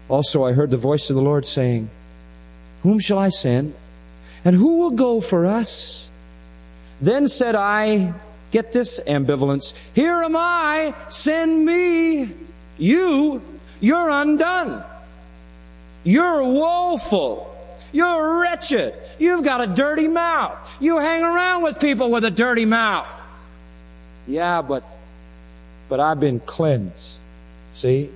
Also I heard the voice of the Lord saying, Whom shall I send? And who will go for us? Then said I, get this ambivalence, Here am I, send me. You're undone. You're woeful. You're wretched. You've got a dirty mouth. You hang around with people with a dirty mouth. Yeah, but I've been cleansed. See?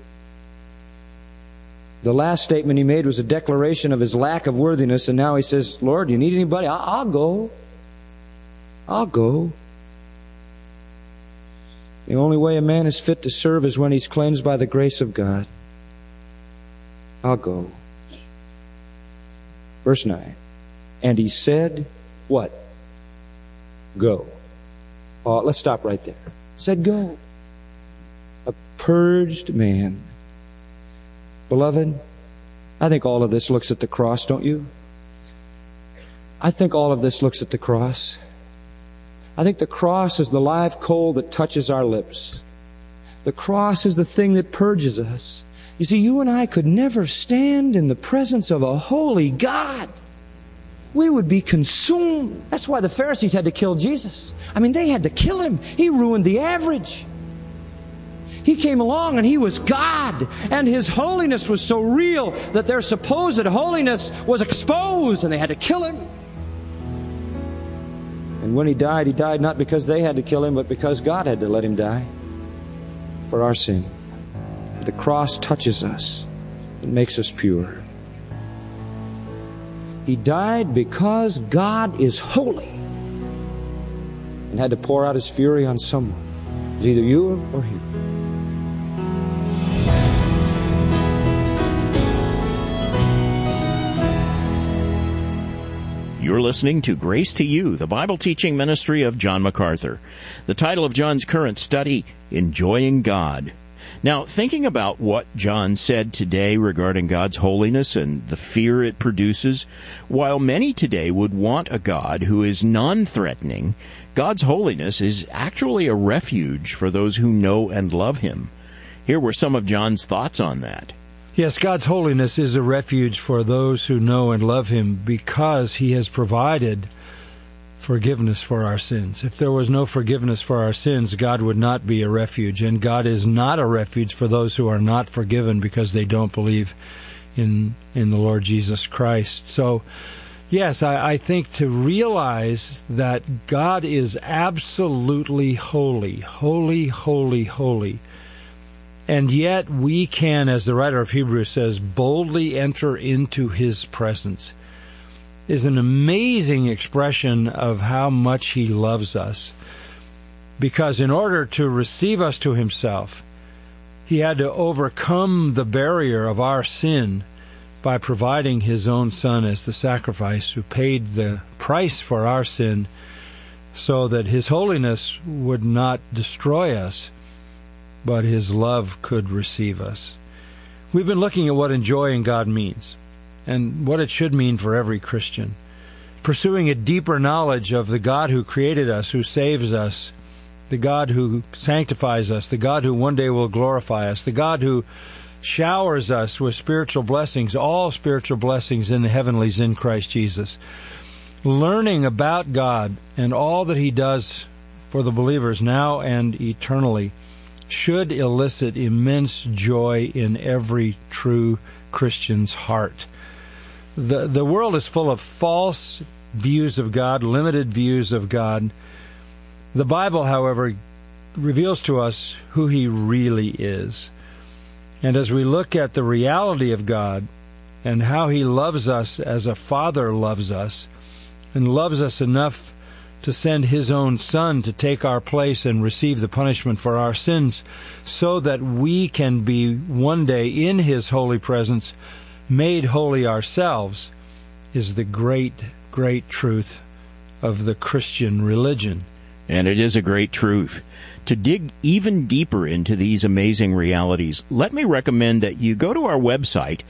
The last statement he made was a declaration of his lack of worthiness, and now he says, Lord, you need anybody? I'll go. I'll go. The only way a man is fit to serve is when he's cleansed by the grace of God. I'll go. Verse 9. And he said, what? Go. Let's stop right there. Said go. A purged man. Beloved, I think all of this looks at the cross, don't you? I think all of this looks at the cross. I think the cross is the live coal that touches our lips. The cross is the thing that purges us. You see, you and I could never stand in the presence of a holy God. We would be consumed. That's why the Pharisees had to kill Jesus. I mean, they had to kill him. He ruined the average. He came along and he was God, and his holiness was so real that their supposed holiness was exposed, and they had to kill him. And when he died not because they had to kill him, but because God had to let him die for our sin. The cross touches us. It makes us pure. He died because God is holy and had to pour out his fury on someone. It was either you or him. You're listening to Grace to You, the Bible teaching ministry of John MacArthur. The title of John's current study, Enjoying God. Now, thinking about what John said today regarding God's holiness and the fear it produces, while many today would want a God who is non-threatening, God's holiness is actually a refuge for those who know and love him. Here were some of John's thoughts on that. Yes, God's holiness is a refuge for those who know and love him because he has provided forgiveness for our sins. If there was no forgiveness for our sins, God would not be a refuge. And God is not a refuge for those who are not forgiven because they don't believe in the Lord Jesus Christ. So, yes, I think to realize that God is absolutely holy, holy, holy, holy. And yet we can, as the writer of Hebrews says, boldly enter into his presence, is an amazing expression of how much he loves us. Because in order to receive us to himself, he had to overcome the barrier of our sin by providing his own Son as the sacrifice who paid the price for our sin so that his holiness would not destroy us, but his love could receive us. We've been looking at what enjoying God means and what it should mean for every Christian. Pursuing a deeper knowledge of the God who created us, who saves us, the God who sanctifies us, the God who one day will glorify us, the God who showers us with spiritual blessings, all spiritual blessings in the heavenlies in Christ Jesus. Learning about God and all that he does for the believers now and eternally should elicit immense joy in every true Christian's heart. The world is full of false views of God, limited views of God. The Bible, however, reveals to us who he really is. And as we look at the reality of God and how he loves us as a father loves us, and loves us enough to send his own Son to take our place and receive the punishment for our sins so that we can be one day in his holy presence made holy ourselves, is the great, great truth of the Christian religion. And it is a great truth. To dig even deeper into these amazing realities, let me recommend that you go to our website,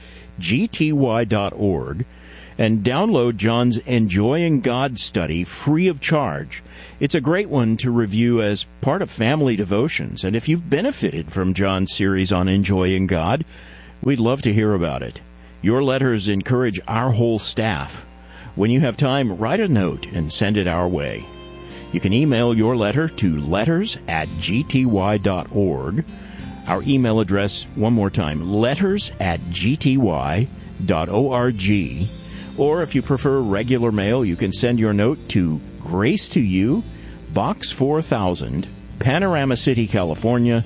gty.org, and download John's Enjoying God study free of charge. It's a great one to review as part of family devotions. And if you've benefited from John's series on enjoying God, We'd love to hear about it. Your letters encourage our whole staff. When you have time, write a note and send it our way. You can email your letter to letters@gty.org. Our email address, one more time, letters@gty.org. Or if you prefer regular mail, you can send your note to Grace to You, Box 4000, Panorama City, California,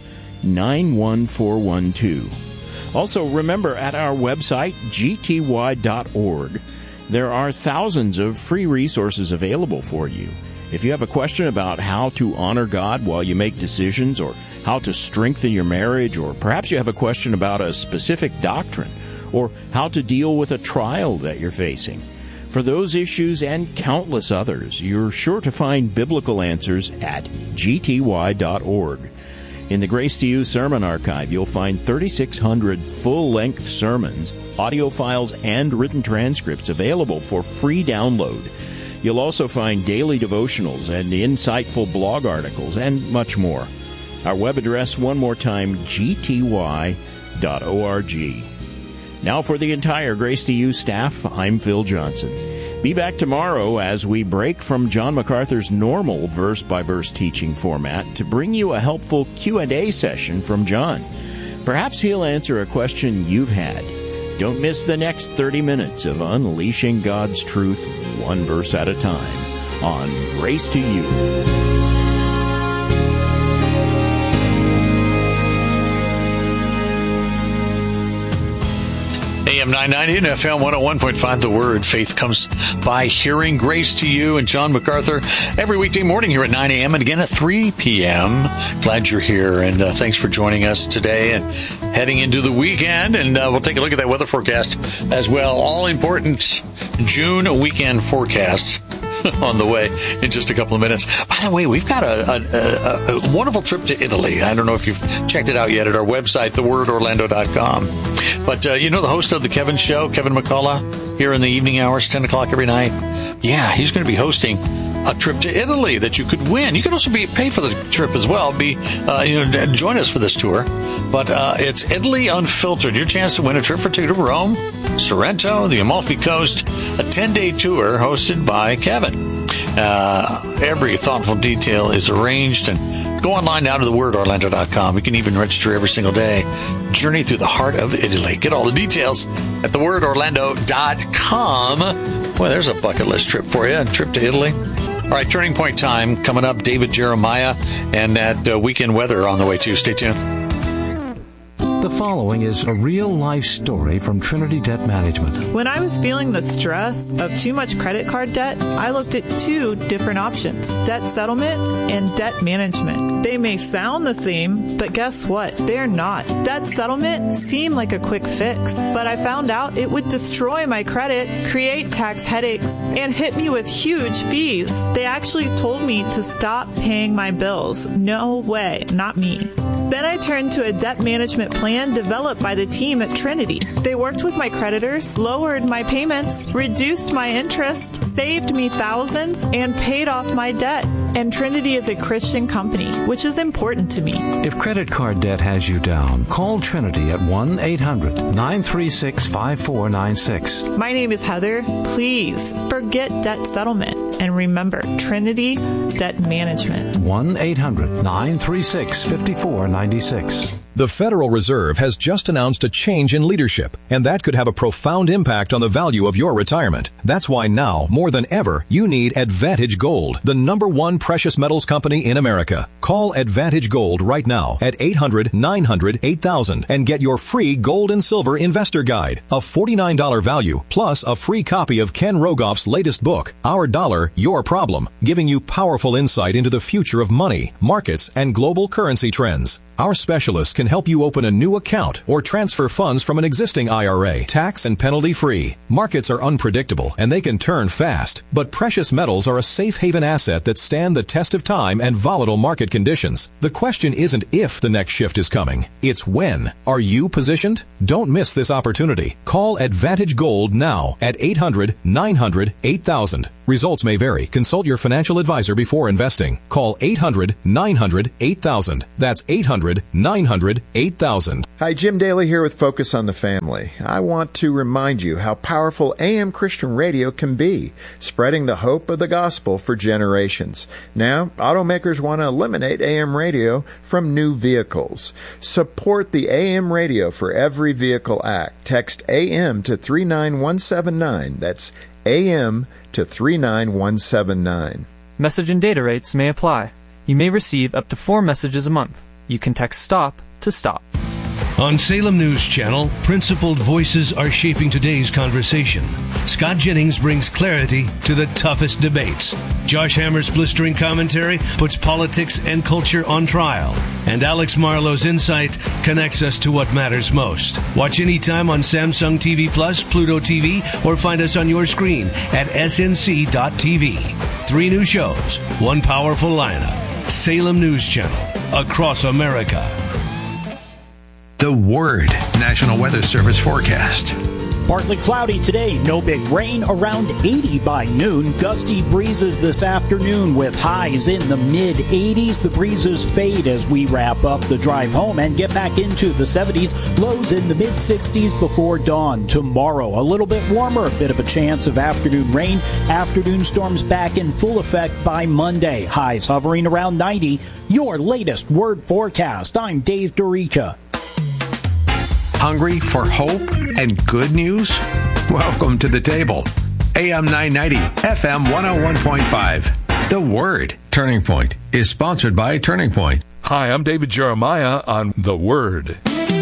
91412. Also, remember, at our website, gty.org, there are thousands of free resources available for you. If you have a question about how to honor God while you make decisions, or how to strengthen your marriage, or perhaps you have a question about a specific doctrine, or how to deal with a trial that you're facing, for those issues and countless others, you're sure to find biblical answers at gty.org. In the Grace to You Sermon Archive, you'll find 3,600 full-length sermons, audio files, and written transcripts available for free download. You'll also find daily devotionals and insightful blog articles, and much more. Our web address, one more time, gty.org. Now for the entire Grace to You staff, I'm Phil Johnson. Be back tomorrow as we break from John MacArthur's normal verse-by-verse teaching format to bring you a helpful Q&A session from John. Perhaps he'll answer a question you've had. Don't miss the next 30 minutes of unleashing God's truth one verse at a time on Grace to You. AM 990 and FM 101.5, The Word. Faith comes by hearing. Grace to You and John MacArthur every weekday morning here at 9 a.m. and again at 3 p.m. Glad you're here, and thanks for joining us today and heading into the weekend. And we'll take a look at that weather forecast as well. All important June weekend forecast on the way in just a couple of minutes. By the way, we've got a wonderful trip to Italy. I don't know if you've checked it out yet at our website, thewordorlando.com. But you know the host of The Kevin Show, Kevin McCullough, here in the evening hours, 10 o'clock every night? Yeah, he's going to be hosting a trip to Italy that you could win. You could also pay for the trip as well. Join us for this tour. But it's Italy Unfiltered. Your chance to win a trip for two to Rome, Sorrento, the Amalfi Coast, a 10-day tour hosted by Kevin. Every thoughtful detail is arranged, and go online now to thewordorlando.com. You can even register every single day. Journey through the heart of Italy. Get all the details at thewordorlando.com. Well, there's a bucket list trip for you, a trip to Italy. All right, Turning Point time coming up. David Jeremiah and that weekend weather on the way too. Stay tuned. The following is a real-life story from Trinity Debt Management. When I was feeling the stress of too much credit card debt, I looked at two different options: debt settlement and debt management. They may sound the same, but guess what? They're not. Debt settlement seemed like a quick fix, but I found out it would destroy my credit, create tax headaches, and hit me with huge fees. They actually told me to stop paying my bills. No way, not me. Then I turned to a debt management plan developed by the team at Trinity. They worked with my creditors, lowered my payments, reduced my interest, saved me thousands, and paid off my debt. And Trinity is a Christian company, which is important to me. If credit card debt has you down, call Trinity at 1-800-936-5496. My name is Heather. Please forget debt settlement and remember Trinity Debt Management. 1-800-936-5496. The Federal Reserve has just announced a change in leadership, and that could have a profound impact on the value of your retirement. That's why now, more than ever, you need Advantage Gold, the #1 precious metals company in America. Call Advantage Gold right now at 800-900-8000 and get your free gold and silver investor guide, a $49 value, plus a free copy of Ken Rogoff's latest book, Our Dollar, Your Problem, giving you powerful insight into the future of money, markets, and global currency trends. Our specialists can help you open a new account or transfer funds from an existing IRA, tax and penalty free. Markets are unpredictable and they can turn fast, but precious metals are a safe haven asset that stand the test of time and volatile market conditions. The question isn't if the next shift is coming, it's when. Are you positioned? Don't miss this opportunity. Call Advantage Gold now at 800-900-8000. Results may vary. Consult your financial advisor before investing. Call 800-900-8000. That's 800-900-8000. Hi, Jim Daly here with Focus on the Family. I want to remind you how powerful AM Christian radio can be, spreading the hope of the gospel for generations. Now, automakers want to eliminate AM radio from new vehicles. Support the AM radio for Every Vehicle Act. Text AM to 39179. That's AM to 39179. Message and data rates may apply. You may receive up to 4 messages a month. You can text STOP to STOP. On Salem News Channel, principled voices are shaping today's conversation. Scott Jennings brings clarity to the toughest debates. Josh Hammer's blistering commentary puts politics and culture on trial. And Alex Marlowe's insight connects us to what matters most. Watch anytime on Samsung TV Plus, Pluto TV, or find us on your screen at snc.tv. 3 new shows, 1 powerful lineup. Salem News Channel, across America. The Word National Weather Service forecast. Partly cloudy today, no big rain, around 80 by noon. Gusty breezes this afternoon with highs in the mid-80s. The breezes fade as we wrap up the drive home and get back into the 70s. Lows in the mid-60s before dawn. Tomorrow, a little bit warmer, a bit of a chance of afternoon rain. Afternoon storms back in full effect by Monday. Highs hovering around 90. Your latest Word forecast. I'm Dave Dorica. Hungry for hope and good news? Welcome to the table. AM 990, FM 101.5. The Word. Turning Point is sponsored by Turning Point. Hi, I'm David Jeremiah on The Word.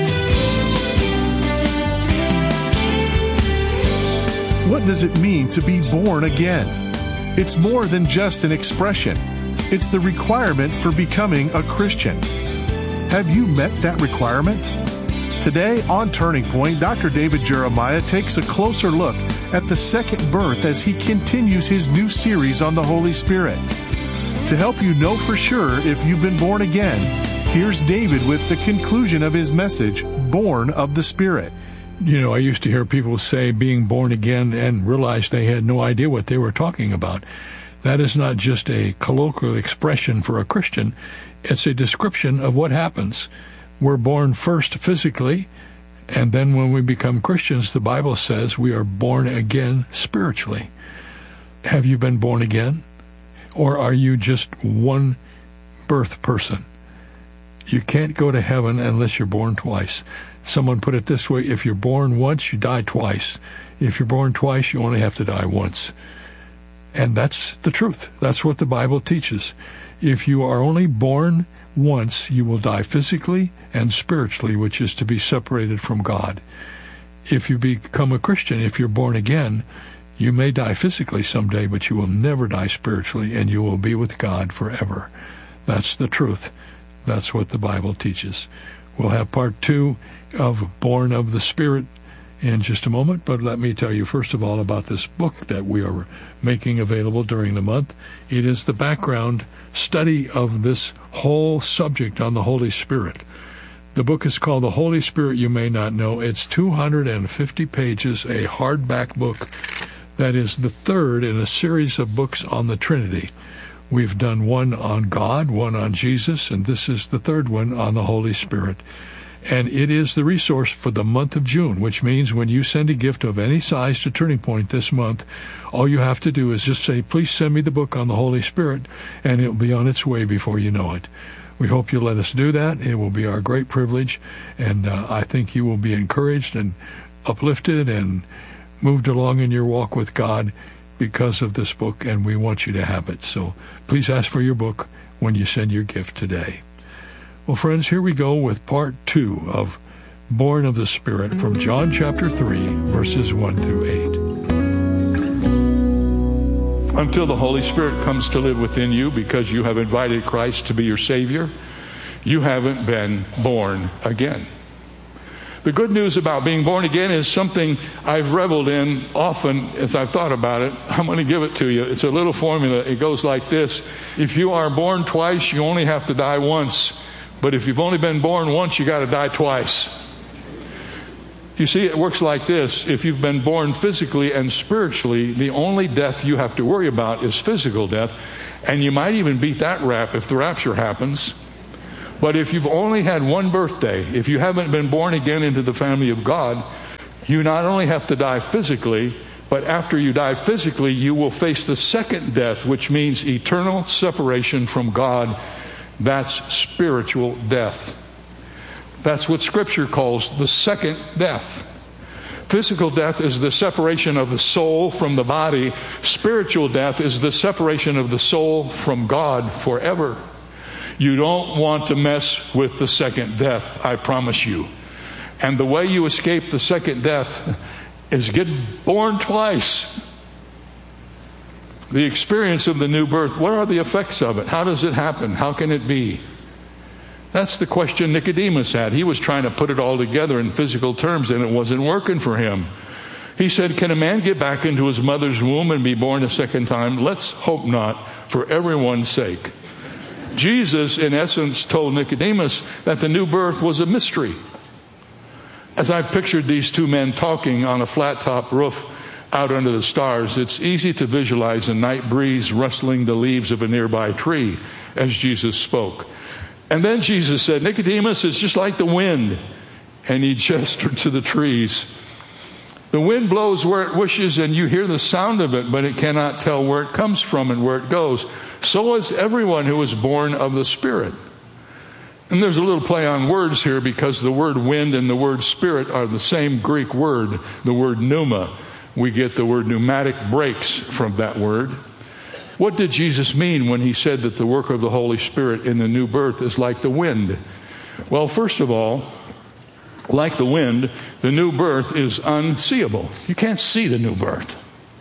What does it mean to be born again? It's more than just an expression. It's the requirement for becoming a Christian. Have you met that requirement? Today on Turning Point, Dr. David Jeremiah takes a closer look at the second birth as he continues his new series on the Holy Spirit. To help you know for sure if you've been born again, here's David with the conclusion of his message, Born of the Spirit. You know, I used to hear people say being born again and realize they had no idea what they were talking about. That is not just a colloquial expression for a Christian. It's a description of what happens. We're born first physically, and then when we become Christians, the Bible says we are born again spiritually. Have you been born again? Or are you just one birth person? You can't go to heaven unless you're born twice. Someone put it this way, if you're born once, you die twice. If you're born twice, you only have to die once. And that's the truth. That's what the Bible teaches. If you are only born once, you will die physically and spiritually, which is to be separated from God. If you become a Christian, if you're born again, you may die physically someday, but you will never die spiritually, and you will be with God forever. That's the truth. That's what the Bible teaches. We'll have part 2 of Born of the Spirit in just a moment, but let me tell you first of all about this book that we are making available during the month. It is the background study of this whole subject on the Holy Spirit. The book is called The Holy Spirit You May Not Know. It's 250 pages, a hardback book that is the third in a series of books on the Trinity. We've done one on God, one on Jesus, and this is the third one on the Holy Spirit. And it is the resource for the month of June, which means when you send a gift of any size to Turning Point this month, all you have to do is just say, please send me the book on the Holy Spirit, and it'll be on its way before you know it. We hope you'll let us do that. It will be our great privilege, and I think you will be encouraged and uplifted and moved along in your walk with God because of this book, and we want you to have it. So please ask for your book when you send your gift today. Well, friends, here we go with part 2 of Born of the Spirit from John chapter 3, verses 1 through 8. Until the Holy Spirit comes to live within you because you have invited Christ to be your Savior, you haven't been born again. The good news about being born again is something I've reveled in often as I've thought about it. I'm going to give it to you. It's a little formula. It goes like this. If you are born twice, you only have to die once. But if you've only been born once, you got to die twice. You see, it works like this. If you've been born physically and spiritually, the only death you have to worry about is physical death. And you might even beat that rap if the rapture happens. But if you've only had one birthday, if you haven't been born again into the family of God, you not only have to die physically, but after you die physically, you will face the second death, which means eternal separation from God. That's spiritual death. That's what Scripture calls the second death. Physical death is the separation of the soul from the body. Spiritual death is the separation of the soul from God forever. You don't want to mess with the second death, I promise you. And the way you escape the second death is get born twice. The experience of the new birth, what are the effects of it? How does it happen? How can it be? That's the question Nicodemus had. He was trying to put it all together in physical terms, and it wasn't working for him. He said, can a man get back into his mother's womb and be born a second time? Let's hope not, for everyone's sake. Jesus, in essence, told Nicodemus that the new birth was a mystery. As I've pictured these two men talking on a flat-top roof out under the stars, it's easy to visualize a night breeze rustling the leaves of a nearby tree as Jesus spoke. And then Jesus said, Nicodemus, it's just like the wind. And he gestured to the trees. The wind blows where it wishes, and you hear the sound of it, but it cannot tell where it comes from and where it goes. So is everyone who is born of the Spirit. And there's a little play on words here, because the word wind and the word spirit are the same Greek word, the word pneuma. We get the word pneumatic brakes from that word. What did Jesus mean when he said that the work of the Holy Spirit in the new birth is like the wind? Well, first of all, like the wind, the new birth is unseeable. You can't see the new birth.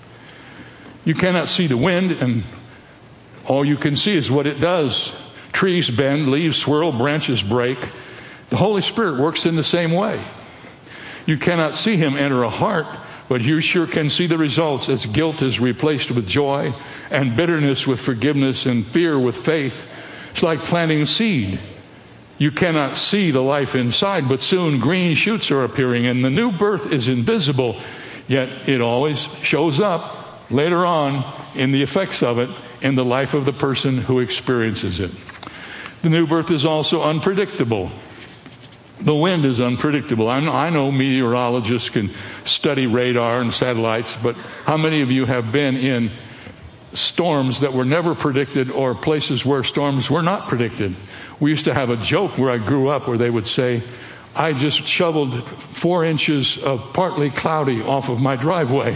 You cannot see the wind, and all you can see is what it does. Trees bend, leaves swirl, branches break. The Holy Spirit works in the same way. You cannot see him enter a heart, but you sure can see the results as guilt is replaced with joy, and bitterness with forgiveness, and fear with faith. It's like planting a seed. You cannot see the life inside, but soon green shoots are appearing, and the new birth is invisible, yet it always shows up later on in the effects of it in the life of the person who experiences it. The new birth is also unpredictable. The wind is unpredictable. I know meteorologists can study radar and satellites, but how many of you have been in storms that were never predicted, or places where storms were not predicted? We used to have a joke where I grew up where they would say, I just shoveled 4 inches of partly cloudy off of my driveway.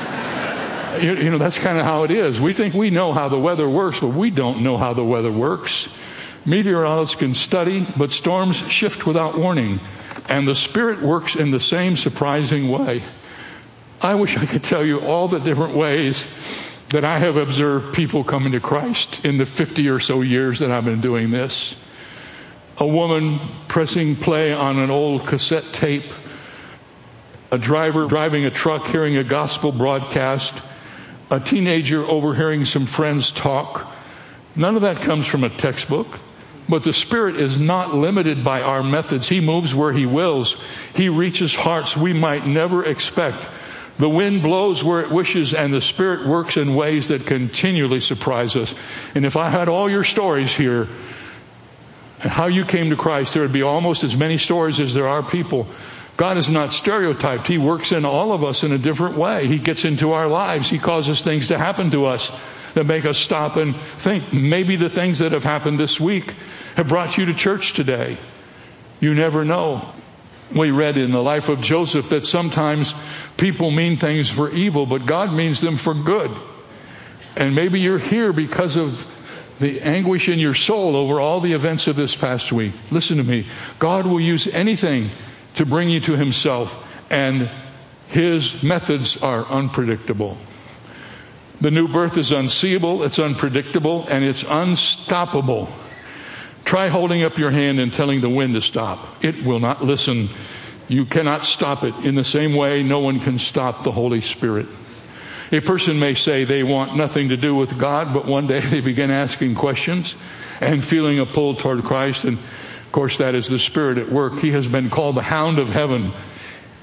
You know, that's kind of how it is. We think we know how the weather works, but we don't know how the weather works. Meteorologists can study, but storms shift without warning, and the Spirit works in the same surprising way. I wish I could tell you all the different ways that I have observed people coming to Christ in the 50 or so years that I've been doing this. A woman pressing play on an old cassette tape, a driver driving a truck hearing a gospel broadcast, a teenager overhearing some friends talk. None of that comes from a textbook. But the Spirit is not limited by our methods. He moves where He wills. He reaches hearts we might never expect. The wind blows where it wishes, and the Spirit works in ways that continually surprise us. And if I had all your stories here, and how you came to Christ, there would be almost as many stories as there are people. God is not stereotyped. He works in all of us in a different way. He gets into our lives. He causes things to happen to us that make us stop and think. Maybe the things that have happened this week have brought you to church today. You never know. We read in the life of Joseph that sometimes people mean things for evil, but God means them for good. And maybe you're here because of the anguish in your soul over all the events of this past week. Listen to me. God will use anything to bring you to Himself, and His methods are unpredictable. The new birth is unseeable, it's unpredictable, and it's unstoppable. Try holding up your hand and telling the wind to stop. It will not listen. You cannot stop it. In the same way, no one can stop the Holy Spirit. A person may say they want nothing to do with God, but one day they begin asking questions and feeling a pull toward Christ. And of course, that is the Spirit at work. He has been called the Hound of Heaven.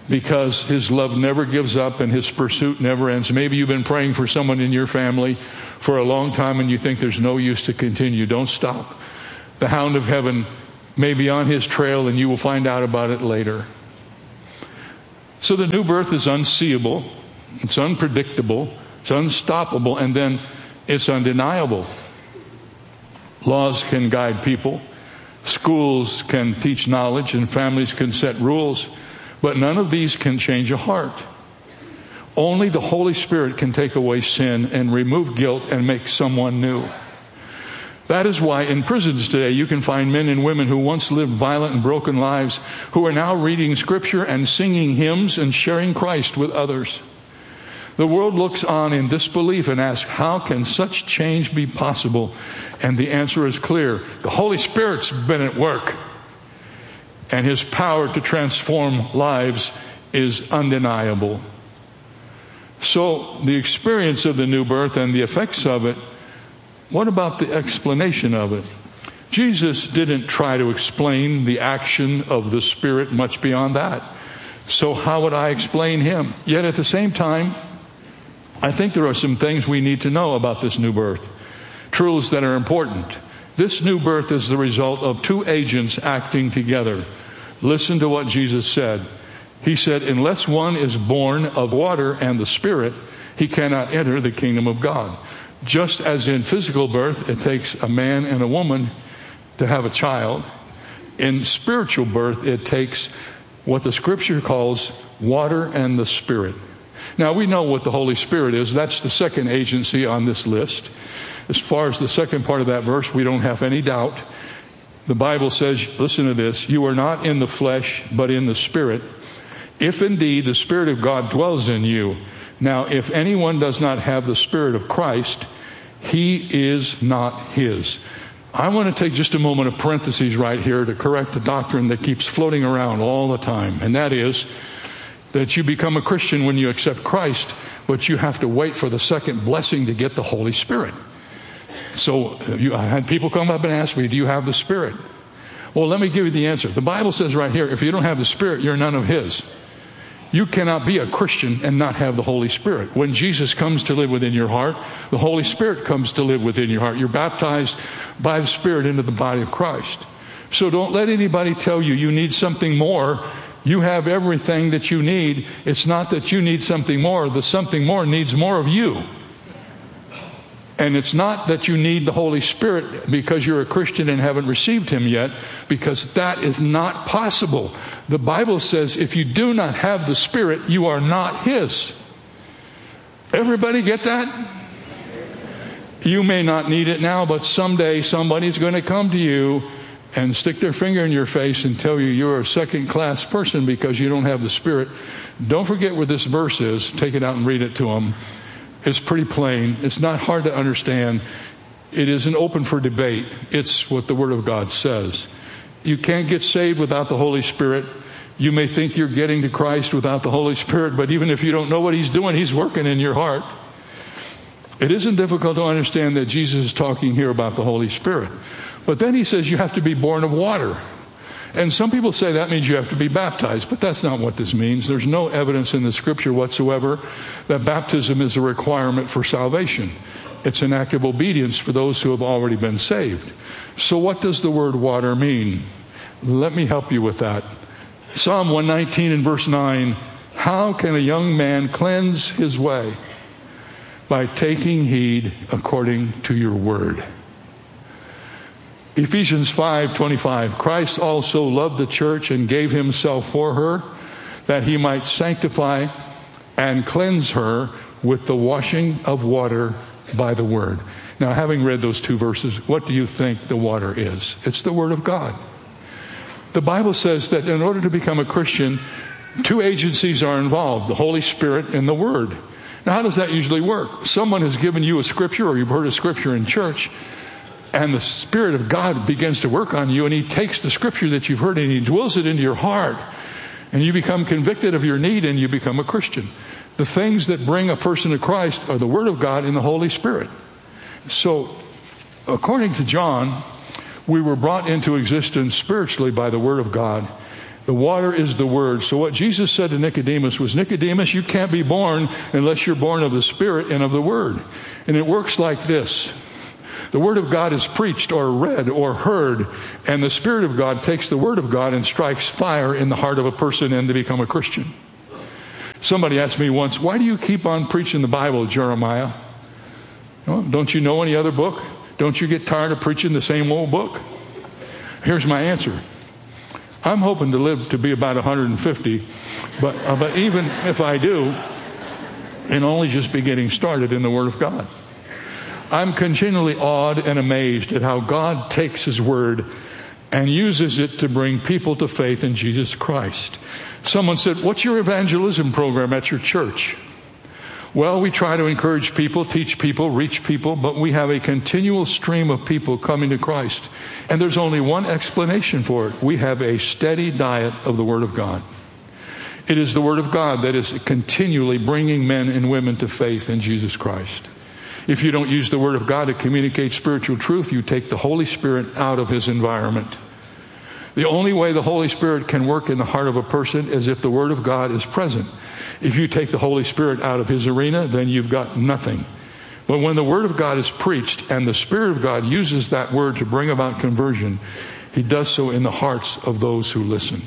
because His love never gives up and His pursuit never ends. Maybe you've been praying for someone in your family for a long time and you think there's no use to continue. Don't stop. The hound of heaven may be on his trail and you will find out about it later. So the new birth is unseeable, it's unpredictable, it's unstoppable, and then it's undeniable. Laws can guide people, schools can teach knowledge, and families can set rules, but none of these can change a heart. Only the Holy Spirit can take away sin and remove guilt and make someone new. That is why in prisons today you can find men and women who once lived violent and broken lives who are now reading Scripture and singing hymns and sharing Christ with others. The world looks on in disbelief and asks, how can such change be possible? And the answer is clear. The Holy Spirit's been at work, and His power to transform lives is undeniable. So the experience of the new birth and the effects of it, what about the explanation of it? Jesus didn't try to explain the action of the Spirit much beyond that. So how would I explain Him? Yet at the same time, I think there are some things we need to know about this new birth. Truths that are important. This new birth is the result of two agents acting together. Listen to what Jesus said. He said, unless one is born of water and the Spirit, he cannot enter the kingdom of God. Just as in physical birth, it takes a man and a woman to have a child. In spiritual birth, it takes what the Scripture calls water and the Spirit. Now, we know what the Holy Spirit is. That's the second agency on this list. As far as the second part of that verse, we don't have any doubt. The Bible says, listen to this, you are not in the flesh, but in the Spirit, if indeed the Spirit of God dwells in you. Now, if anyone does not have the Spirit of Christ, he is not His. I want to take just a moment of parentheses right here to correct the doctrine that keeps floating around all the time, and that is that you become a Christian when you accept Christ, but you have to wait for the second blessing to get the Holy Spirit. So I had people come up and ask me, do you have the Spirit? Well, let me give you the answer. The Bible says right here, if you don't have the Spirit, you're none of His. You cannot be a Christian and not have the Holy Spirit. When Jesus comes to live within your heart, the Holy Spirit comes to live within your heart. You're baptized by the Spirit into the body of Christ. So don't let anybody tell you you need something more. You have everything that you need. It's not that you need something more. The something more needs more of you. And it's not that you need the Holy Spirit because you're a Christian and haven't received Him yet, because that is not possible. The Bible says if you do not have the Spirit, you are not His. Everybody get that? You may not need it now, but someday somebody's going to come to you and stick their finger in your face and tell you you're a second-class person because you don't have the Spirit. Don't forget where this verse is. Take it out and read it to them. It's pretty plain. It's not hard to understand. It isn't open for debate. It's what the Word of God says. You can't get saved without the Holy Spirit. You may think you're getting to Christ without the Holy Spirit, but even if you don't know what He's doing, He's working in your heart. It isn't difficult to understand that Jesus is talking here about the Holy Spirit. But then He says you have to be born of water. And some people say that means you have to be baptized, but that's not what this means. There's no evidence in the Scripture whatsoever that baptism is a requirement for salvation. It's an act of obedience for those who have already been saved. So what does the word water mean? Let me help you with that. Psalm 119 and verse 9, how can a young man cleanse his way? By taking heed according to your word. Ephesians 5:25, Christ also loved the church and gave Himself for her, that He might sanctify and cleanse her with the washing of water by the word. Now, having read those two verses, what do you think the water is? It's the Word of God. The Bible says that in order to become a Christian, two agencies are involved, the Holy Spirit and the Word. Now, how does that usually work? Someone has given you a Scripture, or you've heard a Scripture in church, and the Spirit of God begins to work on you, and He takes the Scripture that you've heard and He dwells it into your heart, and you become convicted of your need and you become a Christian. The things that bring a person to Christ are the Word of God and the Holy Spirit. So, according to John, we were brought into existence spiritually by the Word of God, The water is the Word. So what Jesus said to Nicodemus was, Nicodemus, you can't be born unless you're born of the Spirit and of the Word. And it works like this. The Word of God is preached or read or heard, and the Spirit of God takes the Word of God and strikes fire in the heart of a person, and they become a Christian. Somebody asked me once, why do you keep on preaching the Bible, Jeremiah? Well, don't you know any other book? Don't you get tired of preaching the same old book? Here's my answer. I'm hoping to live to be about 150, but even if I do, it'll only just be getting started in the Word of God. I'm continually awed and amazed at how God takes His Word and uses it to bring people to faith in Jesus Christ. Someone said, what's your evangelism program at your church? Well, we try to encourage people, teach people, reach people, but we have a continual stream of people coming to Christ. And there's only one explanation for it. We have a steady diet of the Word of God. It is the Word of God that is continually bringing men and women to faith in Jesus Christ. If you don't use the Word of God to communicate spiritual truth, you take the Holy Spirit out of His environment. The only way the Holy Spirit can work in the heart of a person is if the Word of God is present. If you take the Holy Spirit out of His arena, then you've got nothing. But when the Word of God is preached and the Spirit of God uses that Word to bring about conversion, He does so in the hearts of those who listen.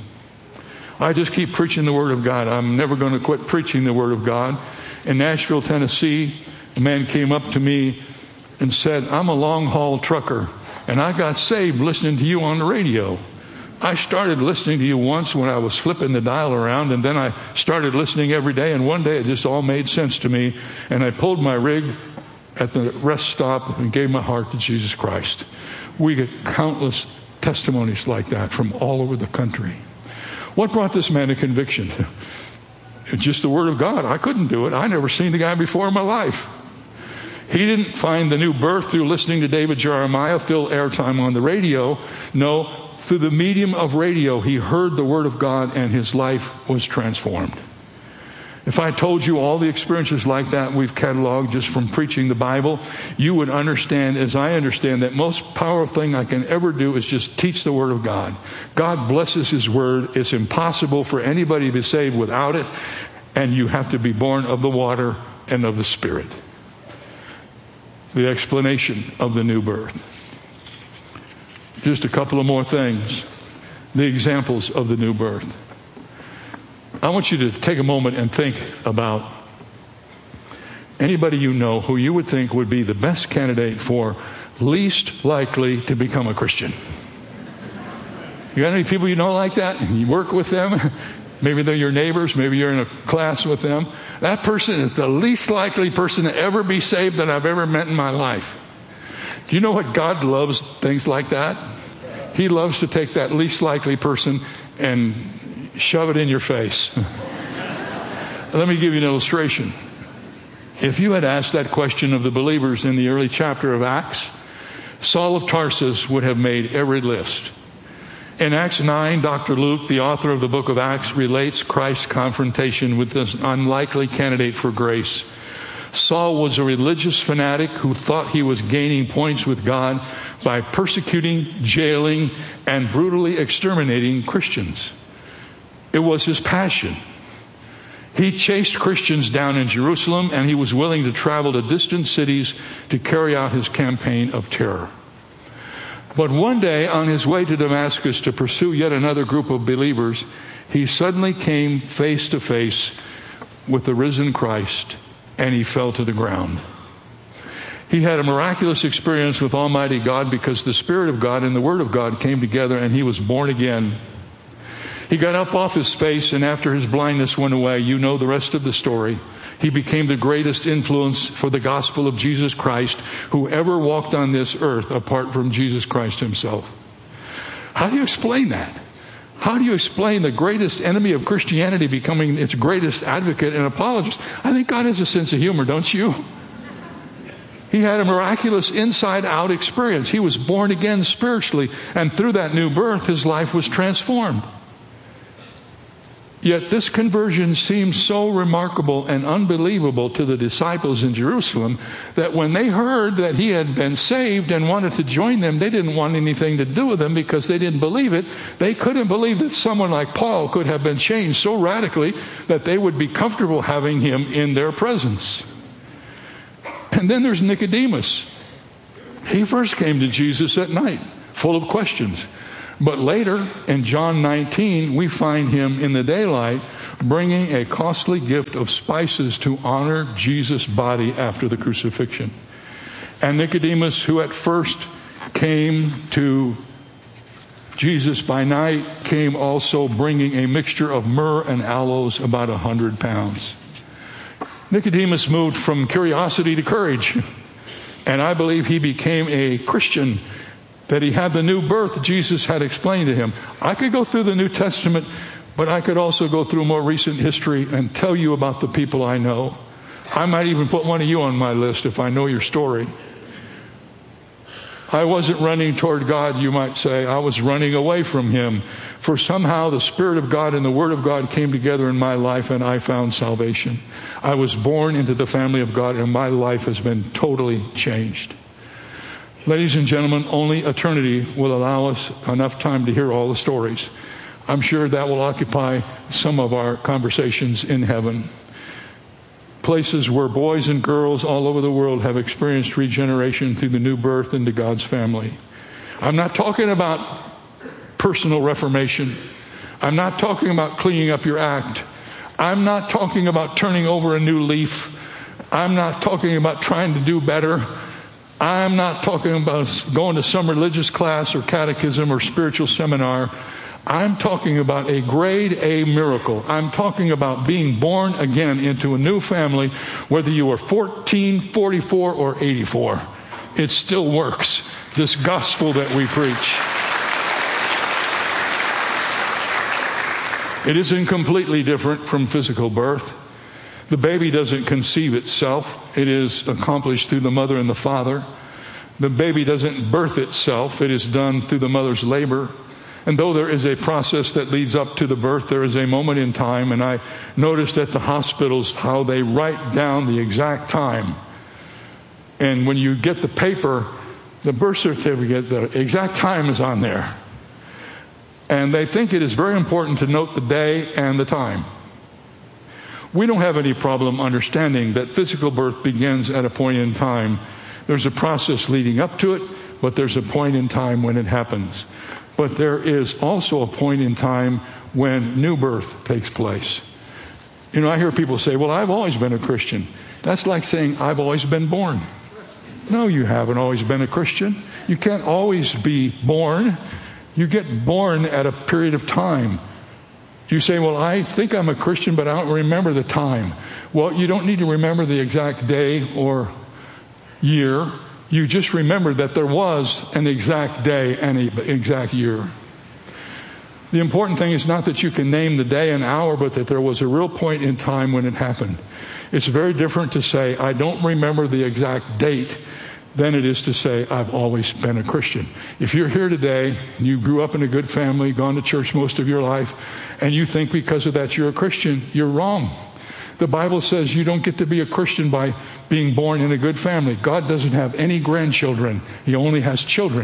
I just keep preaching the Word of God. I'm never going to quit preaching the Word of God. In Nashville, Tennessee, a man came up to me and said, I'm a long-haul trucker, and I got saved listening to you on the radio. I started listening to you once when I was flipping the dial around, and then I started listening every day, and one day it just all made sense to me, and I pulled my rig at the rest stop and gave my heart to Jesus Christ. We get countless testimonies like that from all over the country. What brought this man to conviction? It's just the Word of God. I couldn't do it. I never seen the guy before in my life. He didn't find the new birth through listening to David Jeremiah fill airtime on the radio. No, through the medium of radio, he heard the Word of God and his life was transformed. If I told you all the experiences like that we've cataloged just from preaching the Bible, you would understand, as I understand, that most powerful thing I can ever do is just teach the Word of God. God blesses His Word. It's impossible for anybody to be saved without it, and you have to be born of the water and of the Spirit. The explanation of the new birth. Just a couple of more things. The examples of the new birth. I want you to take a moment and think about anybody you know who you would think would be the best candidate for least likely to become a Christian. You got any people you know like that? You work with them? Maybe they're your neighbors. Maybe you're in a class with them. That person is the least likely person to ever be saved that I've ever met in my life. Do you know what God loves things like that? He loves to take that least likely person and shove it in your face. Let me give you an illustration. If you had asked that question of the believers in the early chapter of Acts, Saul of Tarsus would have made every list. In Acts 9, Dr. Luke, the author of the book of Acts, relates Christ's confrontation with this unlikely candidate for grace. Saul was a religious fanatic who thought he was gaining points with God by persecuting, jailing, and brutally exterminating Christians. It was his passion. He chased Christians down in Jerusalem, and he was willing to travel to distant cities to carry out his campaign of terror. But one day, on his way to Damascus to pursue yet another group of believers, he suddenly came face to face with the risen Christ, and he fell to the ground. He had a miraculous experience with Almighty God because the Spirit of God and the Word of God came together, and he was born again. He got up off his face, and after his blindness went away, you know the rest of the story. He became the greatest influence for the gospel of Jesus Christ who ever walked on this earth apart from Jesus Christ himself. How do you explain that? How do you explain the greatest enemy of Christianity becoming its greatest advocate and apologist? I think God has a sense of humor, don't you? He had a miraculous inside-out experience. He was born again spiritually, and through that new birth, his life was transformed. Yet this conversion seemed so remarkable and unbelievable to the disciples in Jerusalem that when they heard that he had been saved and wanted to join them, they didn't want anything to do with him because they didn't believe it. They couldn't believe that someone like Paul could have been changed so radically that they would be comfortable having him in their presence. And then there's Nicodemus. He first came to Jesus at night, full of questions. But later, in John 19, we find him in the daylight bringing a costly gift of spices to honor Jesus' body after the crucifixion. And Nicodemus, who at first came to Jesus by night, came also bringing a mixture of myrrh and aloes, about 100 pounds. Nicodemus moved from curiosity to courage. And I believe he became a Christian, that he had the new birth Jesus had explained to him. I could go through the New Testament, but I could also go through more recent history and tell you about the people I know. I might even put one of you on my list if I know your story. I wasn't running toward God, you might say. I was running away from him. For somehow the Spirit of God and the Word of God came together in my life and I found salvation. I was born into the family of God and my life has been totally changed. Ladies and gentlemen, only eternity will allow us enough time to hear all the stories. I'm sure that will occupy some of our conversations in heaven. Places where boys and girls all over the world have experienced regeneration through the new birth into God's family. I'm not talking about personal reformation. I'm not talking about cleaning up your act. I'm not talking about turning over a new leaf. I'm not talking about trying to do better. I'm not talking about going to some religious class or catechism or spiritual seminar. I'm talking about a grade A miracle. I'm talking about being born again into a new family, whether you are 14, 44, or 84. It still works. This gospel that we preach. It isn't completely different from physical birth. The baby doesn't conceive itself. It is accomplished through the mother and the father. The baby doesn't birth itself. It is done through the mother's labor. And though there is a process that leads up to the birth, there is a moment in time, and I noticed at the hospitals how they write down the exact time. And when you get the paper, the birth certificate, the exact time is on there. And they think it is very important to note the day and the time. We don't have any problem understanding that physical birth begins at a point in time. There's a process leading up to it, but there's a point in time when it happens. But there is also a point in time when new birth takes place. You know, I hear people say, well, I've always been a Christian. That's like saying, I've always been born. No, you haven't always been a Christian. You can't always be born. You get born at a period of time. You say, well, I think I'm a Christian, but I don't remember the time. Well, you don't need to remember the exact day or year. You just remember that there was an exact day and an exact year. The important thing is not that you can name the day and hour, but that there was a real point in time when it happened. It's very different to say, I don't remember the exact date, than it is to say, I've always been a Christian. If you're here today, you grew up in a good family, gone to church most of your life, and you think because of that you're a Christian, you're wrong. The Bible says you don't get to be a Christian by being born in a good family. God doesn't have any grandchildren. He only has children.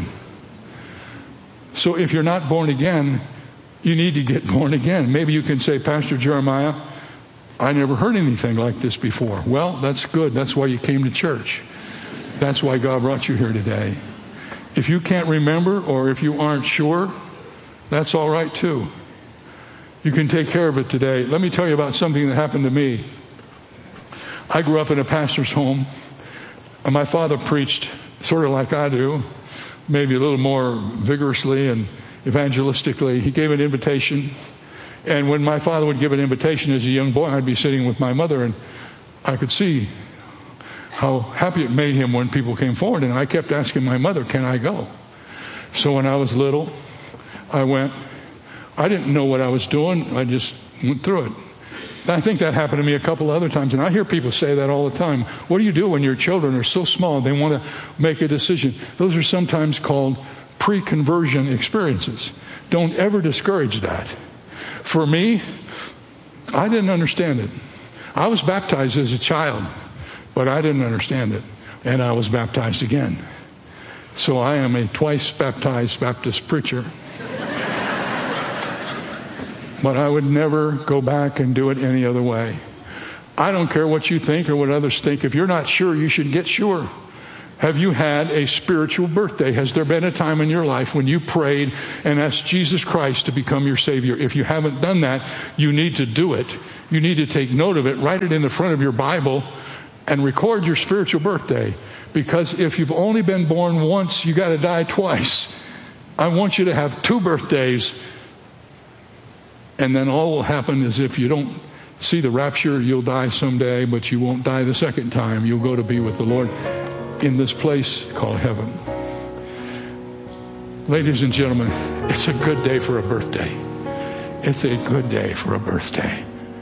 So if you're not born again, you need to get born again. Maybe you can say, Pastor Jeremiah, I never heard anything like this before. Well, that's good. That's why you came to church. That's why God brought you here today. If you can't remember or if you aren't sure, that's all right too. You can take care of it today. Let me tell you about something that happened to me. I grew up in a pastor's home. And my father preached sort of like I do, maybe a little more vigorously and evangelistically. He gave an invitation. And when my father would give an invitation as a young boy, I'd be sitting with my mother and I could see how happy it made him when people came forward. And I kept asking my mother, can I go? So when I was little, I went. I didn't know what I was doing. I just went through it. I think that happened to me a couple other times. And I hear people say that all the time. What do you do when your children are so small they want to make a decision? Those are sometimes called pre-conversion experiences. Don't ever discourage that. For me, I didn't understand it. I was baptized as a child, but I didn't understand it. And I was baptized again. So I am a twice baptized Baptist preacher. But I would never go back and do it any other way. I don't care what you think or what others think. If you're not sure, you should get sure. Have you had a spiritual birthday? Has there been a time in your life when you prayed and asked Jesus Christ to become your Savior? If you haven't done that, you need to do it. You need to take note of it, write it in the front of your Bible, and record your spiritual birthday. Because if you've only been born once, you got to die twice. I want you to have 2 birthdays. And then all will happen is if you don't see the rapture, you'll die someday, but you won't die the second time. You'll go to be with the Lord in this place called heaven. Ladies and gentlemen, it's a good day for a birthday. It's a good day for a birthday.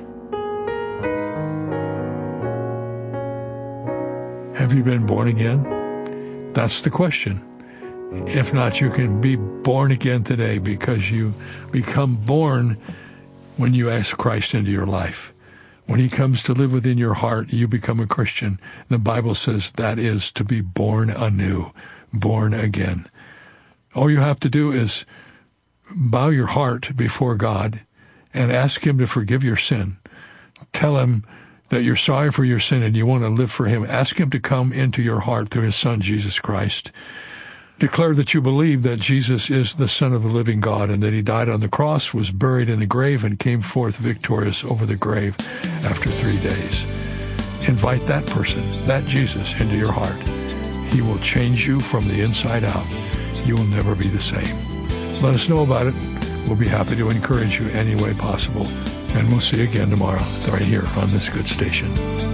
Have you been born again? That's the question. If not, you can be born again today, because you become born when you ask Christ into your life. When he comes to live within your heart, you become a Christian. The Bible says that is to be born anew, born again. All you have to do is bow your heart before God and ask him to forgive your sin. Tell him that you're sorry for your sin and you want to live for him. Ask him to come into your heart through his Son, Jesus Christ. Declare that you believe that Jesus is the Son of the living God and that he died on the cross, was buried in the grave, and came forth victorious over the grave after 3 days. Invite that person, that Jesus, into your heart. He will change you from the inside out. You will never be the same. Let us know about it. We'll be happy to encourage you any way possible. And we'll see you again tomorrow, right here on this good station.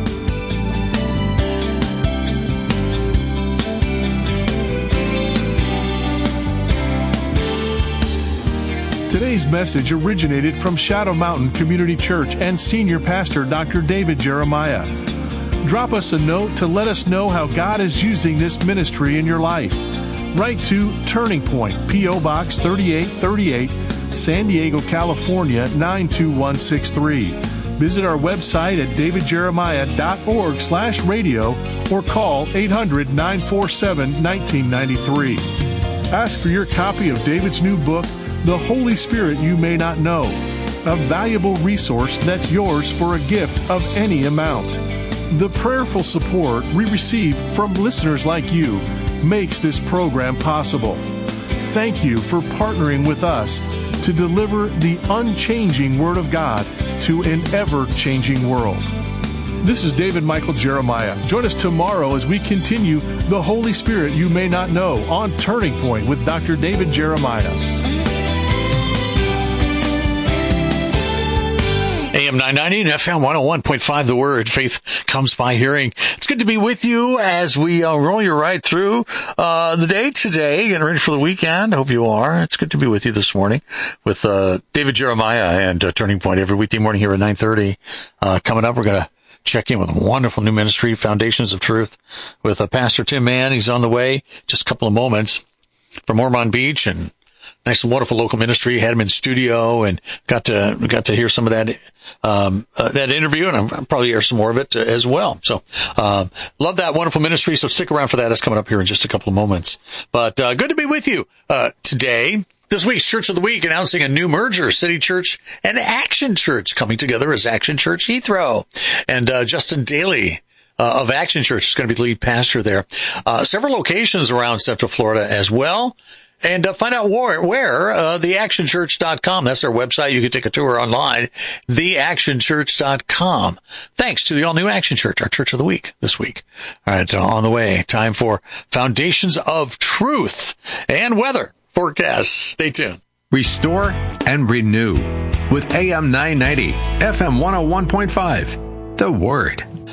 Today's message originated from Shadow Mountain Community Church and Senior Pastor Dr. David Jeremiah. Drop us a note to let us know how God is using this ministry in your life. Write to Turning Point, P.O. Box 3838, San Diego, California 92163. Visit our website at davidjeremiah.org/radio or call 800-947-1993. Ask for your copy of David's new book, The Holy Spirit You May Not Know, a valuable resource that's yours for a gift of any amount. The prayerful support we receive from listeners like you makes this program possible. Thank you for partnering with us to deliver the unchanging Word of God to an ever-changing world. This is David Michael Jeremiah. Join us tomorrow as we continue The Holy Spirit You May Not Know on Turning Point with Dr. David Jeremiah. AM 990 and FM 101.5, The Word. Faith comes by hearing. It's good to be with you as we roll you right through the day today, getting ready for the weekend. I hope you are. It's good to be with you this morning with David Jeremiah and Turning Point every weekday morning here at 9:30. Coming up, we're going to check in with a wonderful new ministry, Foundations of Truth, with Pastor Tim Mann. He's on the way. Just a couple of moments from Ormond Beach, and nice and wonderful local ministry. Had him in studio and got to hear some of that interview, and I'll probably air some more of it as well. So, love that wonderful ministry. So stick around for that. It's coming up here in just a couple of moments. But, good to be with you, today. This week's Church of the Week announcing a new merger, City Church and Action Church coming together as Action Church Heathrow. And, Justin Daly, of Action Church is going to be the lead pastor there. Several locations around Central Florida as well. And find out where theactionchurch.com. That's our website. You can take a tour online, theactionchurch.com. Thanks to the all-new Action Church, our Church of the Week this week. All right, on the way, time for Foundations of Truth and weather forecast. Stay tuned. Restore and renew with AM 990, FM 101.5. The Word.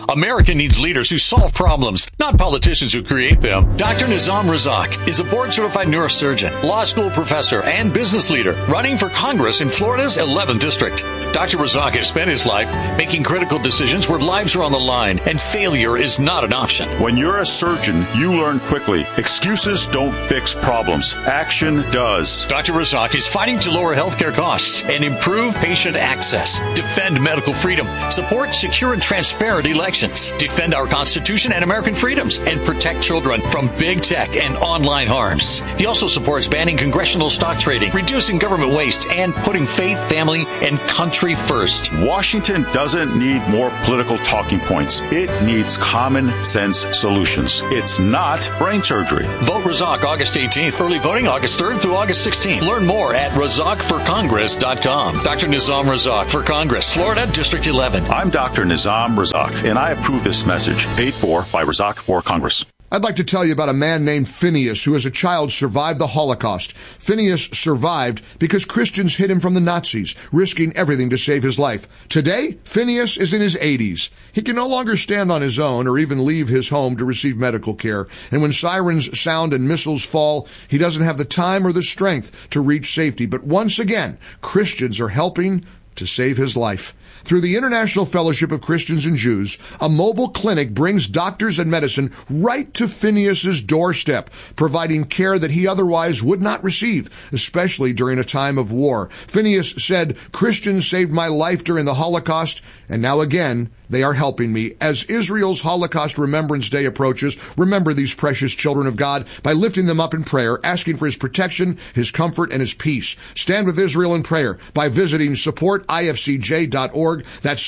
America needs leaders who solve problems, not politicians who create them. Dr. Nizam Razak is a board-certified neurosurgeon, law school professor, and business leader running for Congress in Florida's 11th District. Dr. Razak has spent his life making critical decisions where lives are on the line and failure is not an option. When you're a surgeon, you learn quickly. Excuses don't fix problems. Action does. Dr. Razak is fighting to lower healthcare costs and improve patient access, defend medical freedom, support secure and transparent elections, defend our Constitution and American freedoms, and protect children from big tech and online harms. He also supports banning congressional stock trading, reducing government waste, and putting faith, family, and country first. Washington doesn't need more political talking points. It needs common sense solutions. It's not brain surgery. Vote Razak August 18th. Early voting August 3rd through August 16th. Learn more at RazakForCongress.com. Dr. Nizam Razak for Congress, Florida, District 11. I'm Dr. Nizam Razak, and I approve this message, paid for by Razak for Congress. I'd like to tell you about a man named Phineas who as a child survived the Holocaust. Phineas survived because Christians hid him from the Nazis, risking everything to save his life. Today, Phineas is in his 80s. He can no longer stand on his own or even leave his home to receive medical care. And when sirens sound and missiles fall, he doesn't have the time or the strength to reach safety. But once again, Christians are helping to save his life. Through the International Fellowship of Christians and Jews, a mobile clinic brings doctors and medicine right to Phineas's doorstep, providing care that he otherwise would not receive, especially during a time of war. Phineas said, "Christians saved my life during the Holocaust, and now again, they are helping me." As Israel's Holocaust Remembrance Day approaches, remember these precious children of God by lifting them up in prayer, asking for his protection, his comfort, and his peace. Stand with Israel in prayer by visiting supportifcj.org. That's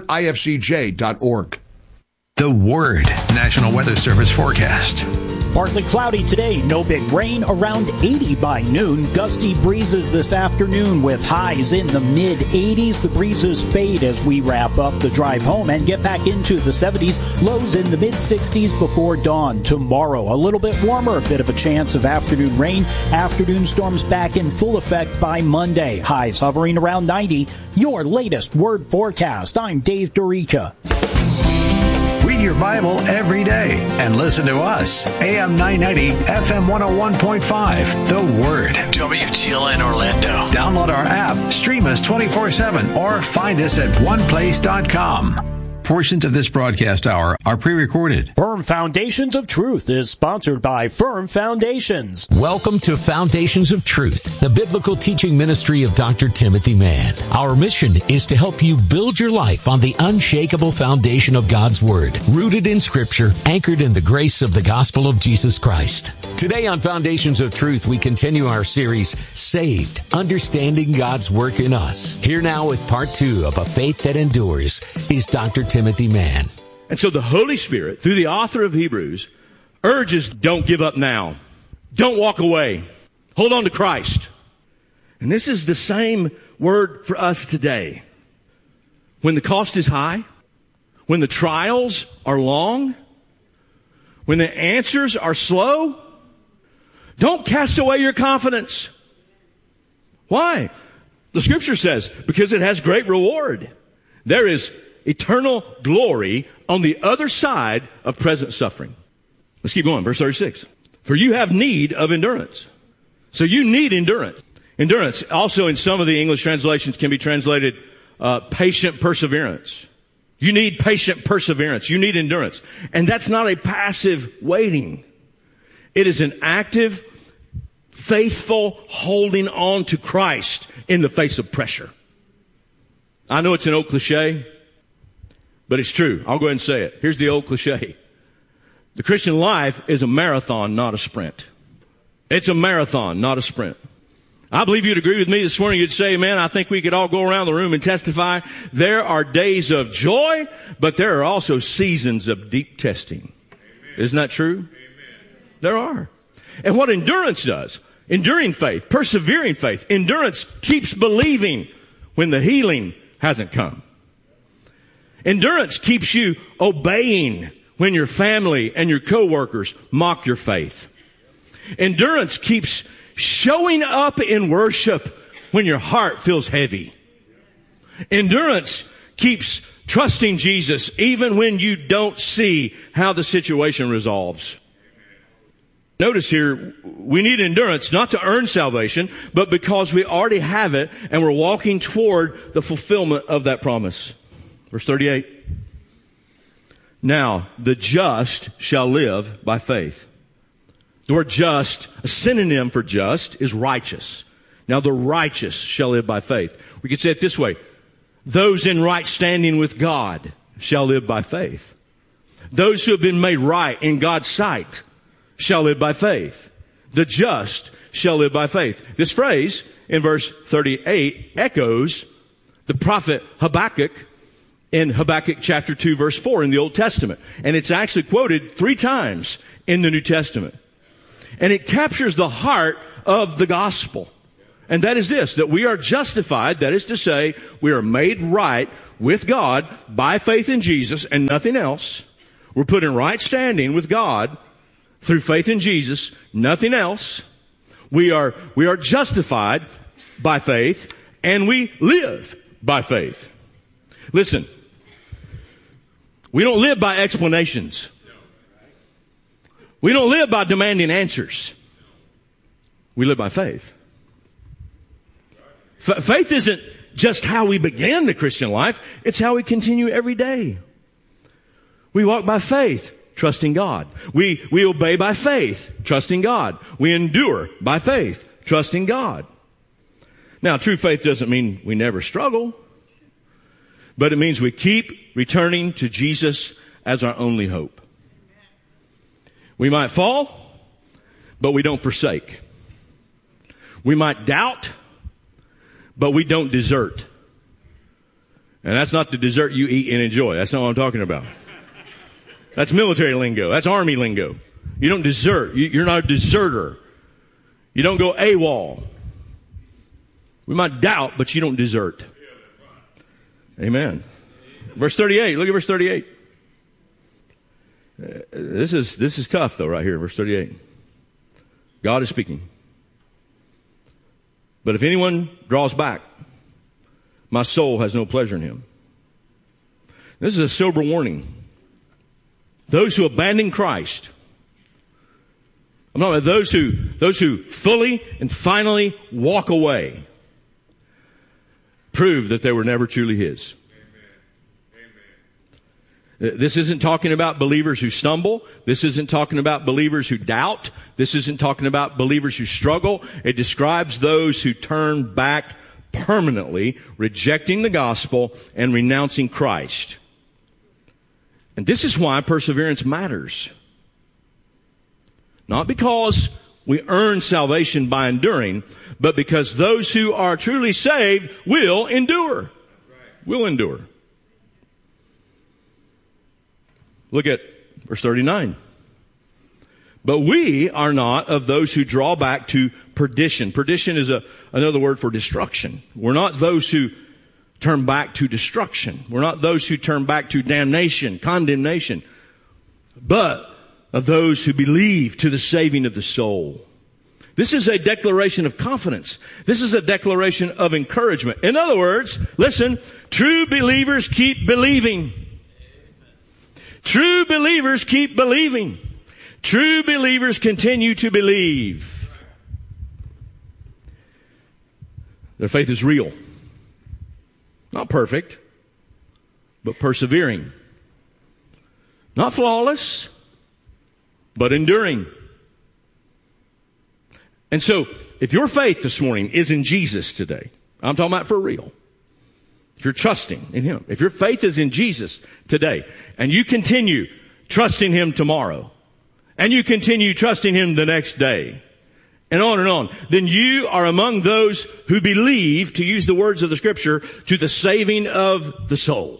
supportifcj.org. The Word National Weather Service forecast. Partly cloudy today, no big rain, around 80 by noon. Gusty breezes this afternoon with highs in the mid-80s. The breezes fade as we wrap up the drive home and get back into the 70s. Lows in the mid-60s before dawn. Tomorrow, a little bit warmer, a bit of a chance of afternoon rain. Afternoon storms back in full effect by Monday. Highs hovering around 90. Your latest Word forecast. I'm Dave Dorica. Read your Bible every day and listen to us. AM 990, FM 101.5, The Word. WTLN Orlando. Download our app, stream us 24/7, or find us at oneplace.com. Portions of this broadcast hour are pre-recorded. Firm Foundations of Truth is sponsored by Firm Foundations. Welcome to Foundations of Truth, the biblical teaching ministry of Dr. Timothy Mann. Our mission is to help you build your life on the unshakable foundation of God's Word, rooted in Scripture, anchored in the grace of the gospel of Jesus Christ. Today on Foundations of Truth, we continue our series, Saved, Understanding God's Work in Us. Here now with part 2 of A Faith That Endures is Dr. Timothy Mann. And so the Holy Spirit, through the author of Hebrews, urges, don't give up now. Don't walk away. Hold on to Christ. And this is the same word for us today. When the cost is high, when the trials are long, when the answers are slow, don't cast away your confidence. Why? The Scripture says, because it has great reward. There is eternal glory on the other side of present suffering. Let's keep going. Verse 36. For you have need of endurance. So you need endurance. Endurance also in some of the English translations can be translated patient perseverance. You need patient perseverance. You need endurance. And that's not a passive waiting. It is an active, faithful holding on to Christ in the face of pressure. I know it's an old cliche, but it's true. I'll go ahead and say it. Here's the old cliche. The Christian life is a marathon, not a sprint. It's a marathon, not a sprint. I believe you'd agree with me this morning. You'd say, man, I think we could all go around the room and testify. There are days of joy, but there are also seasons of deep testing. Amen. Isn't that true? Amen. There are. And what endurance does, enduring faith, persevering faith, endurance keeps believing when the healing hasn't come. Endurance keeps you obeying when your family and your coworkers mock your faith. Endurance keeps showing up in worship when your heart feels heavy. Endurance keeps trusting Jesus even when you don't see how the situation resolves. Notice here, we need endurance not to earn salvation, but because we already have it and we're walking toward the fulfillment of that promise. Verse 38. Now, the just shall live by faith. The word just, a synonym for just, is righteous. Now, the righteous shall live by faith. We could say it this way. Those in right standing with God shall live by faith. Those who have been made right in God's sight shall live by faith. The just shall live by faith. This phrase in verse 38 echoes the prophet Habakkuk in Habakkuk chapter 2 verse 4 in the Old Testament. And it's actually quoted 3 times in the New Testament. And it captures the heart of the gospel. And that is this, that we are justified, that is to say, we are made right with God by faith in Jesus and nothing else. We're put in right standing with God through faith in Jesus, nothing else. We are justified by faith, and we live by faith. Listen, we don't live by explanations. We don't live by demanding answers. We live by faith. Faith isn't just how we begin the Christian life, it's how we continue every day. We walk by faith, trusting God. We obey by faith, trusting God. We endure by faith, trusting God. Now, true faith doesn't mean we never struggle, but it means we keep returning to Jesus as our only hope. We might fall, but we don't forsake. We might doubt, but we don't desert. And that's not the dessert you eat and enjoy. That's not what I'm talking about. That's military lingo. That's army lingo. You don't desert. You're not a deserter. You don't go AWOL. We might doubt, but you don't desert. Amen. Verse 38. Look at verse 38. This is tough though right here, verse 38. God is speaking. But if anyone draws back, my soul has no pleasure in him. This is a sober warning. Those who abandon Christ, I'm talking about those who fully and finally walk away, prove that they were never truly His. This isn't talking about believers who stumble. This isn't talking about believers who doubt. This isn't talking about believers who struggle. It describes those who turn back permanently, rejecting the gospel and renouncing Christ. And this is why perseverance matters. Not because we earn salvation by enduring, but because those who are truly saved will endure. Will endure. Look at verse 39. But we are not of those who draw back to perdition. Perdition is another word for destruction. We're not those who turn back to destruction. We're not those who turn back to damnation, condemnation, but of those who believe to the saving of the soul. This is a declaration of confidence. This is a declaration of encouragement. In other words, listen, true believers keep believing. True believers keep believing. True believers continue to believe. Their faith is real. Not perfect, but persevering. Not flawless, but enduring. And so, if your faith this morning is in Jesus today, I'm talking about for real. If you're trusting in Him, if your faith is in Jesus today, and you continue trusting Him tomorrow, and you continue trusting Him the next day, and on, then you are among those who believe, to use the words of the Scripture, to the saving of the soul.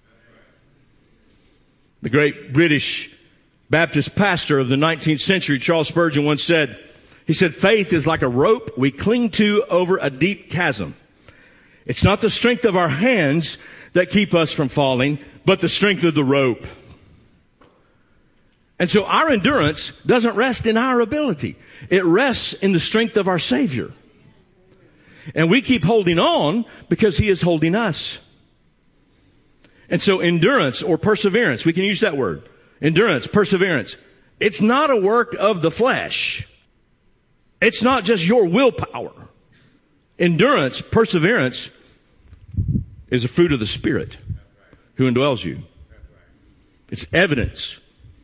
The great British Baptist pastor of the 19th century, Charles Spurgeon, once said, he said, faith is like a rope we cling to over a deep chasm. It's not the strength of our hands that keep us from falling, but the strength of the rope. And so our endurance doesn't rest in our ability. It rests in the strength of our Savior. And we keep holding on because He is holding us. And so endurance or perseverance, we can use that word. Endurance, perseverance. It's not a work of the flesh. It's not just your willpower. Endurance, perseverance is a fruit of the Spirit who indwells you. It's evidence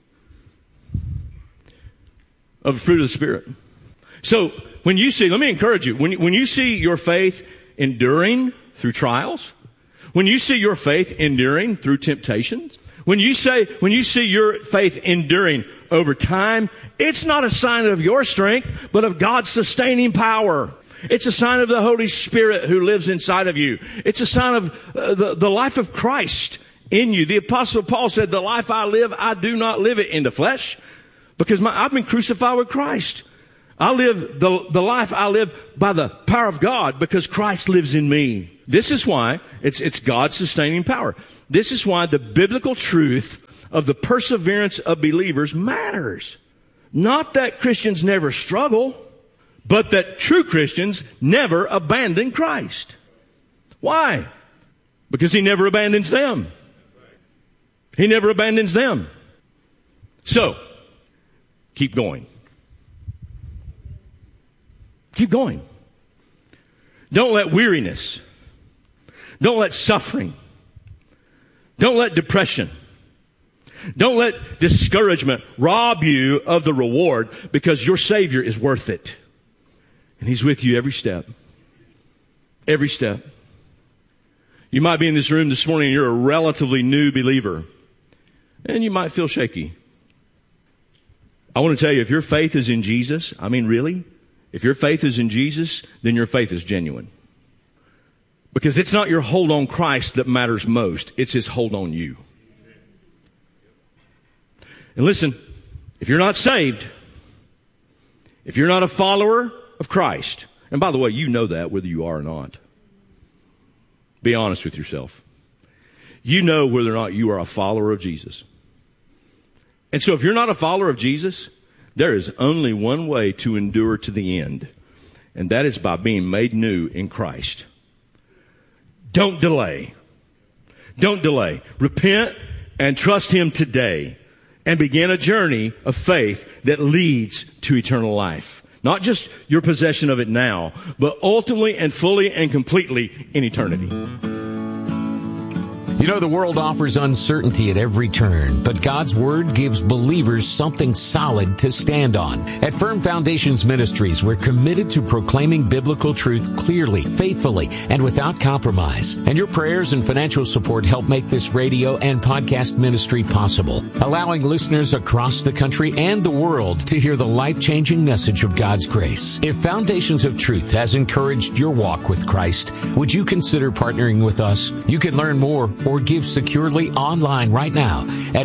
of the fruit of the Spirit. So when you see, let me encourage you, when you see your faith enduring through trials, when you see your faith enduring through temptations, when you see your faith enduring over time, it's not a sign of your strength, but of God's sustaining power. It's a sign of the Holy Spirit who lives inside of you. It's a sign of the life of Christ in you. The Apostle Paul said, the life I live, I do not live it in the flesh, because I've been crucified with Christ. I live the life I live by the power of God, because Christ lives in me. This is why it's God's sustaining power. This is why the biblical truth of the perseverance of believers matters. Not that Christians never struggle, but that true Christians never abandon Christ. Why? Because He never abandons them. He never abandons them. So, keep going. Keep going. Don't let weariness, don't let suffering, don't let depression, don't let discouragement rob you of the reward, because your Savior is worth it. And He's with you every step. Every step. You might be in this room this morning and you're a relatively new believer, and you might feel shaky. I want to tell you, if your faith is in Jesus, I mean really, if your faith is in Jesus, then your faith is genuine. Because it's not your hold on Christ that matters most. It's His hold on you. And listen, if you're not saved, if you're not a follower of Christ, and by the way, you know that whether you are or not. Be honest with yourself. You know whether or not you are a follower of Jesus. And so if you're not a follower of Jesus, there is only one way to endure to the end, and that is by being made new in Christ. Don't delay. Don't delay. Repent and trust Him today, and begin a journey of faith that leads to eternal life. Not just your possession of it now, but ultimately and fully and completely in eternity. You know, the world offers uncertainty at every turn, but God's Word gives believers something solid to stand on. At Firm Foundations Ministries, we're committed to proclaiming biblical truth clearly, faithfully, and without compromise. And your prayers and financial support help make this radio and podcast ministry possible, allowing listeners across the country and the world to hear the life-changing message of God's grace. If Foundations of Truth has encouraged your walk with Christ, would you consider partnering with us? You can learn more or give securely online right now at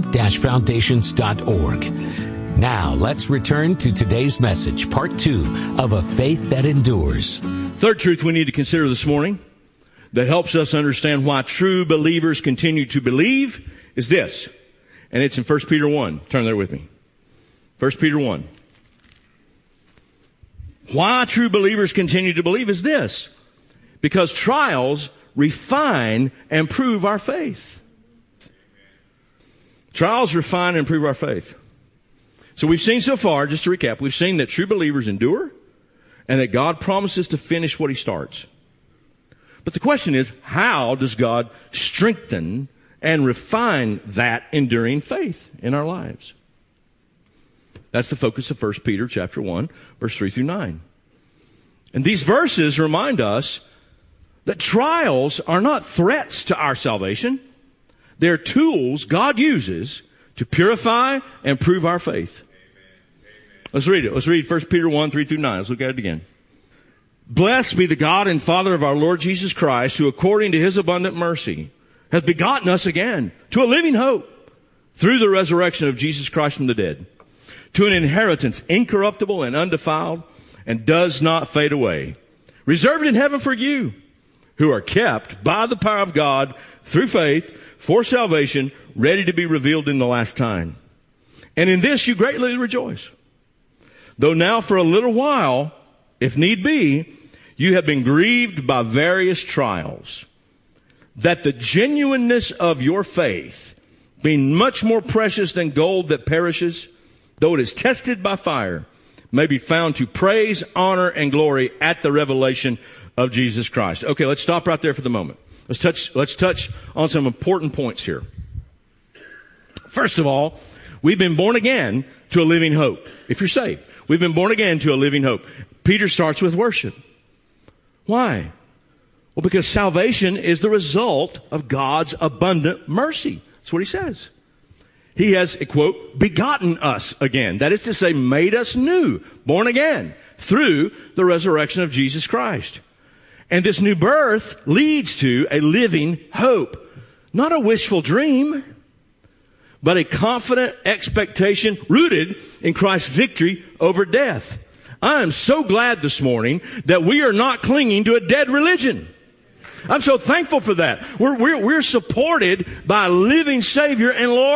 firm-foundations.org. Now, let's return to today's message, part 2 of A Faith That Endures. Third truth we need to consider this morning that helps us understand why true believers continue to believe is this. And it's in 1 Peter 1. Turn there with me. 1 Peter 1. Why true believers continue to believe is this. Because trials refine and prove our faith. Trials refine and prove our faith. So we've seen so far, just to recap, we've seen that true believers endure and that God promises to finish what He starts. But the question is, how does God strengthen and refine that enduring faith in our lives? That's the focus of 1 Peter chapter 1, verse 3 through 9. And these verses remind us that trials are not threats to our salvation. They're tools God uses to purify and prove our faith. Let's read it. Let's read 1 Peter 1, 3 through 9. Let's look at it again. Blessed be the God and Father of our Lord Jesus Christ, who according to His abundant mercy has begotten us again to a living hope through the resurrection of Jesus Christ from the dead, to an inheritance incorruptible and undefiled and does not fade away, reserved in heaven for you, who are kept by the power of God through faith for salvation, ready to be revealed in the last time. And in this you greatly rejoice. Though now for a little while, if need be, you have been grieved by various trials, that the genuineness of your faith, being much more precious than gold that perishes, though it is tested by fire, may be found to praise, honor, and glory at the revelation of Jesus Christ. Okay, let's stop right there for the moment. Let's touch on some important points here. First of all, we've been born again to a living hope. If you're saved, we've been born again to a living hope. Peter starts with worship. Why? Well, because salvation is the result of God's abundant mercy. That's what he says. He has, quote, begotten us again. That is to say, made us new, born again, through the resurrection of Jesus Christ. And this new birth leads to a living hope. Not a wishful dream, but a confident expectation rooted in Christ's victory over death. I am so glad this morning that we are not clinging to a dead religion. I'm so thankful for that. We're supported by a living Savior and Lord.